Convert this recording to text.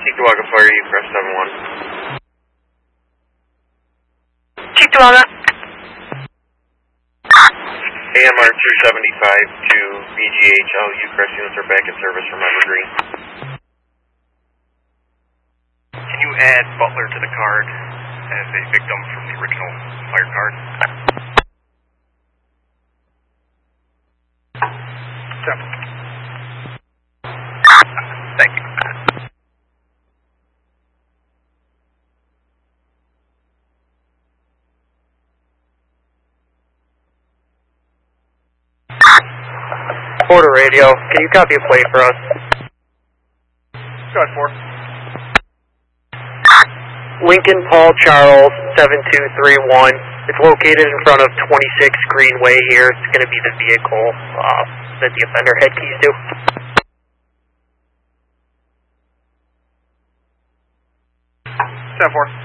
Cheektowaga Fire, you press 7-1. Cheektowaga. AMR 275 to BGHL, Ucrest units are back in service from Evergreen. Can you add Butler to the card as a victim from the original fire card? 7. Thank you. Porter Radio, can you copy a plate for us? Go ahead, 4. Lincoln Paul Charles 7231. It's located in front of 26 Greenway here. It's going to be the vehicle that the offender had keys to. 7-4.